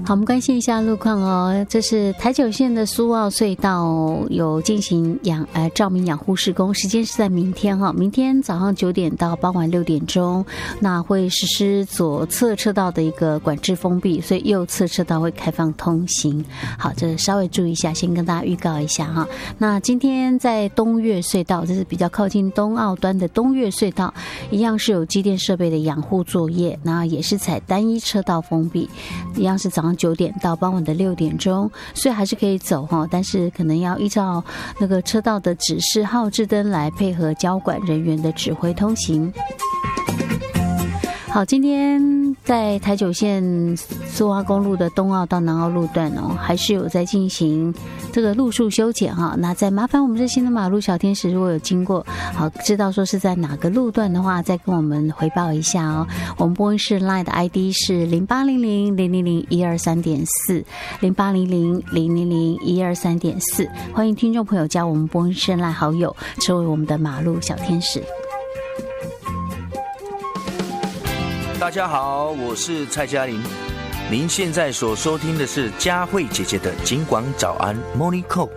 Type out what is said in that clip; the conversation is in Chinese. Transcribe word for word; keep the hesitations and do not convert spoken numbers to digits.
好，我们关心一下路况哦。这是台九线的苏澳隧道有进行养呃照明养护施工，时间是在明天哈、哦，明天早上九点到傍晚六点钟，那会实施左侧车道的一个管制封闭，所以右侧车道会开放通行。好，这稍微注意一下，先跟大家预告一下哈。那今天在东岳隧道，这是比较靠近东澳端的东岳隧道，一样是有机电设备的养护作业，那也是采单一车道封闭，一样是早上九点到傍晚的六点钟，所以还是可以走哈，但是可能要依照那个车道的指示号志灯来配合交管人员的指挥通行。好，今天在台九线苏花公路的东澳到南澳路段哦，还是有在进行这个路树修剪哈。那再麻烦我们热心的马路小天使，如果有经过，好知道说是在哪个路段的话，再跟我们回报一下哦。我们播音室 Line 的 I D 是零八零零零零零一二三点四，零八零零零零零一二三点四，欢迎听众朋友加我们播音室 Line 好友，成为我们的马路小天使。 大家好，我是蔡嘉玲。您现在所收听的是佳慧姐姐的警广早安 Morning Call。